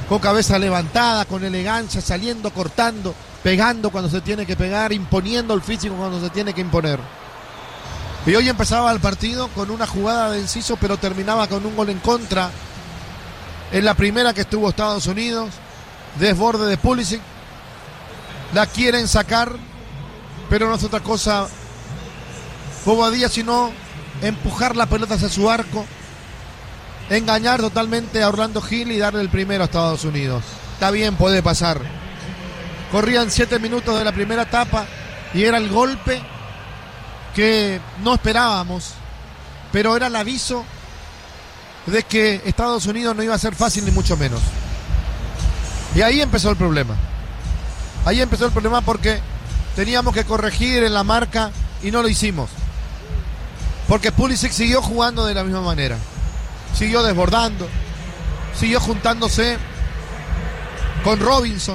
con cabeza levantada, con elegancia, saliendo, cortando, pegando cuando se tiene que pegar, imponiendo el físico cuando se tiene que imponer. Y hoy empezaba el partido con una jugada de Enciso, pero terminaba con un gol en contra. En la primera que estuvo Estados Unidos, desborde de Pulisic, la quieren sacar, pero no es otra cosa Bobadilla sino empujar la pelota hacia su arco, engañar totalmente a Orlando Gil y darle el primero a Estados Unidos. Está bien, puede pasar. Corrían 7 minutos de la primera etapa y era el golpe que no esperábamos, pero era el aviso de que Estados Unidos no iba a ser fácil ni mucho menos. Y ahí empezó el problema. Ahí empezó el problema porque teníamos que corregir en la marca y no lo hicimos. Porque Pulisic siguió jugando de la misma manera. Siguió desbordando, siguió juntándose con Robinson,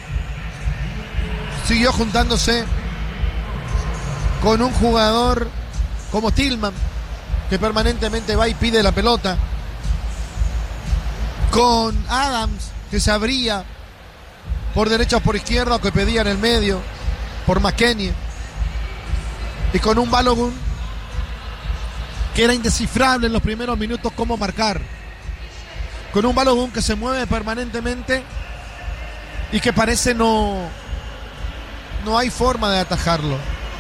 siguió juntándose con un jugador como Tillman, que permanentemente va y pide la pelota, con Adams, que se abría por derecha o por izquierda, o que pedía en el medio, por McKennie, y con un Balogun que era indescifrable en los primeros minutos cómo marcar, con un Balogun que se mueve permanentemente y que parece no hay forma de atajarlo.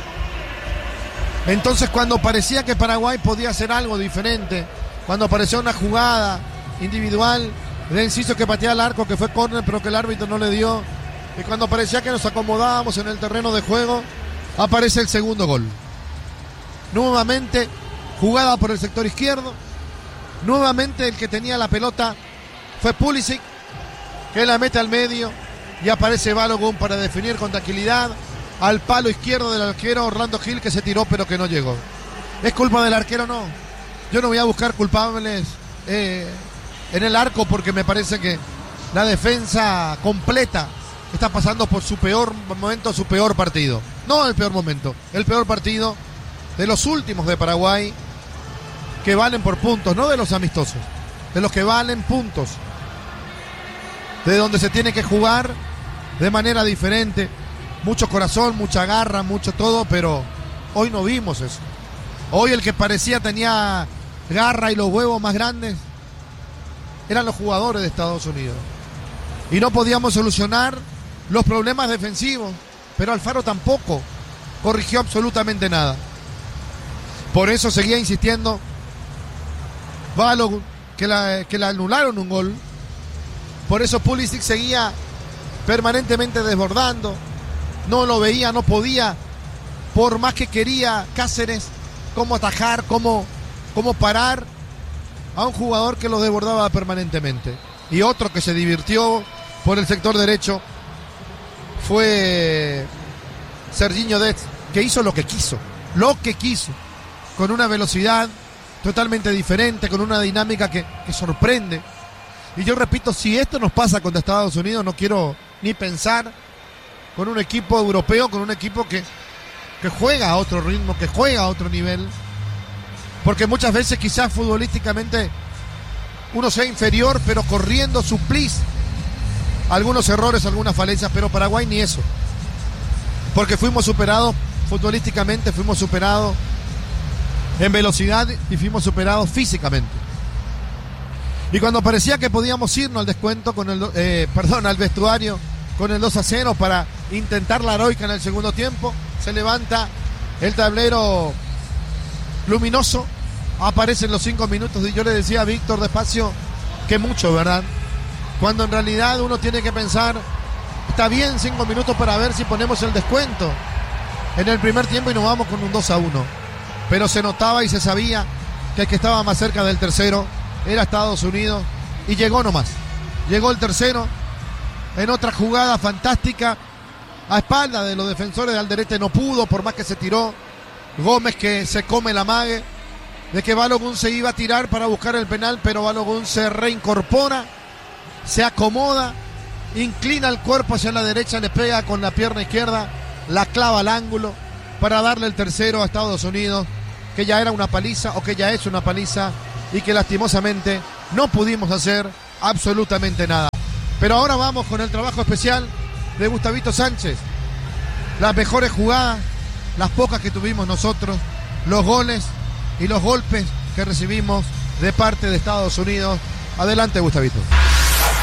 Entonces, cuando parecía que Paraguay podía hacer algo diferente, cuando apareció una jugada individual de Enciso que patea al arco, que fue córner pero que el árbitro no le dio, y cuando parecía que nos acomodábamos en el terreno de juego, aparece el segundo gol. Nuevamente jugada por el sector izquierdo, nuevamente el que tenía la pelota fue Pulisic, que la mete al medio y aparece Balogun para definir con tranquilidad al palo izquierdo del arquero Orlando Gil, que se tiró pero que no llegó. ¿Es culpa del arquero? No. Yo no voy a buscar culpables en el arco, porque me parece que la defensa completa está pasando por su peor momento, su peor partido. No el peor momento, el peor partido de los últimos de Paraguay, que valen por puntos, no de los amistosos, de los que valen puntos, de donde se tiene que jugar de manera diferente. Mucho corazón, mucha garra, mucho todo, pero hoy no vimos eso. Hoy el que parecía tenía garra y los huevos más grandes eran los jugadores de Estados Unidos. Y no podíamos solucionar los problemas defensivos, pero Alfaro tampoco corrigió absolutamente nada. Por eso seguía insistiendo Balogun, que le anularon un gol. Por eso Pulisic seguía permanentemente desbordando. No lo veía, no podía, por más que quería Cáceres, cómo atajar, cómo parar a un jugador que lo desbordaba permanentemente. Y otro que se divirtió por el sector derecho fue Serginho Dest, que hizo lo que quiso, con una velocidad totalmente diferente, con una dinámica que sorprende. Y yo repito, si esto nos pasa contra Estados Unidos, no quiero ni pensar con un equipo europeo, con un equipo que juega a otro ritmo, que juega a otro nivel, porque muchas veces quizás futbolísticamente uno sea inferior, pero corriendo suplís algunos errores, algunas falencias, pero Paraguay ni eso, porque fuimos superados futbolísticamente, fuimos superados en velocidad y fuimos superados físicamente. Y cuando parecía que podíamos irnos al descuento al vestuario con el 2-0 para intentar la heroica en el segundo tiempo, se levanta el tablero luminoso, aparecen los 5 minutos y yo le decía a Víctor despacio que mucho, ¿verdad? Cuando en realidad uno tiene que pensar, está bien 5 minutos para ver si ponemos el descuento en el primer tiempo y nos vamos con un 2-1, pero se notaba y se sabía que el que estaba más cerca del tercero era Estados Unidos, y llegó nomás, llegó el tercero en otra jugada fantástica a espalda de los defensores de Alderete. No pudo, por más que se tiró Gómez, que se come la mague de que Balogun se iba a tirar para buscar el penal, pero Balogun se reincorpora, se acomoda, inclina el cuerpo hacia la derecha, le pega con la pierna izquierda, la clava al ángulo para darle el tercero a Estados Unidos, que ya era una paliza, o que ya es una paliza, y que lastimosamente no pudimos hacer absolutamente nada. Pero ahora vamos con el trabajo especial de Gustavito Sánchez. Las mejores jugadas, las pocas que tuvimos nosotros, los goles y los golpes que recibimos de parte de Estados Unidos. Adelante, Gustavito.